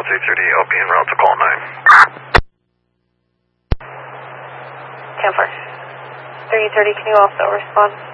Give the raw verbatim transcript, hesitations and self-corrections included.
three thirty, I'll be en route to call nine. ten four. three thirty, can you also respond?